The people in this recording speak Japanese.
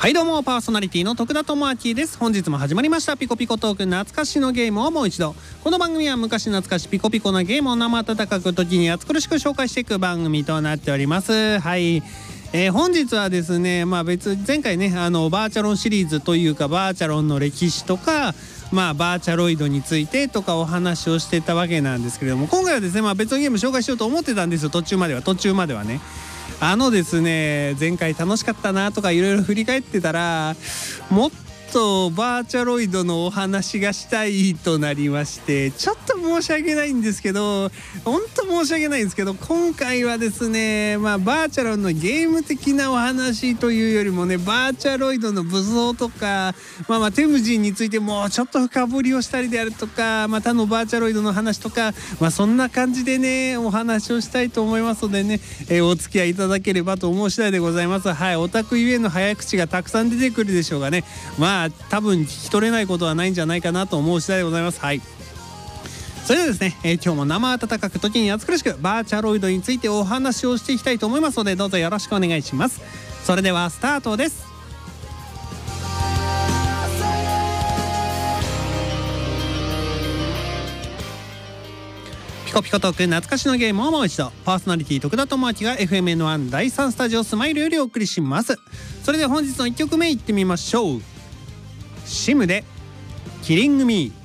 はいどうも、パーソナリティの徳田智明です。本日も始まりましたピコピコトーク、懐かしのゲームをもう一度。この番組は昔懐かしピコピコなゲームを生温かく時に暑苦しく紹介していく番組となっております。はい、本日はですね、前回ねバーチャロンシリーズというかバーチャロンの歴史とかバーチャロイドについてとかお話をしてたわけなんですけれども、今回はですね別のゲーム紹介しようと思ってたんですよ。途中まではねですね、前回楽しかったなとかいろいろ振り返ってたら、もっとバーチャロイドのお話がしたいとなりまして、ちょっと申し訳ないんですけど、本当申し訳ないんですけど、今回はですねバーチャロンのゲーム的なお話というよりもね、バーチャロイドの武装とかテムジンについてもうちょっと深掘りをしたりであるとか、他のバーチャロイドの話とかそんな感じでねお話をしたいと思いますのでね、お付き合いいただければと思う次第でございます。はい、オタクゆえの早口がたくさん出てくるでしょうがね、多分聞き取れないことはないんじゃないかなと思う次第でございます。はい、それではですね、今日も生温かく時に暑苦しくバーチャロイドについてお話をしていきたいと思いますので、どうぞよろしくお願いします。それではスタートです。ピコピコトーク、懐かしのゲームをもう一度。パーソナリティ徳田智明が FMN1 第3スタジオスマイルよりお送りします。それでは本日の1曲目いってみましょう。シムでキリングミー。